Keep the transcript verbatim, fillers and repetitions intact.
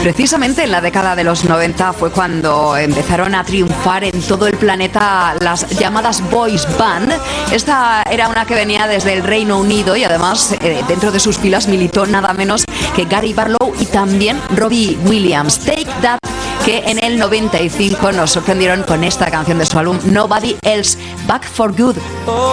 Precisamente en la década de los noventa fue cuando empezaron a triunfar en todo el planeta las llamadas boys band. Esta era una que venía desde el Reino Unido y además eh, dentro de sus filas militó nada menos que Gary Barlow y también Robbie Williams. Take That, que en el noventa y cinco nos sorprendieron con esta canción de su álbum Nobody Else, Back for Good.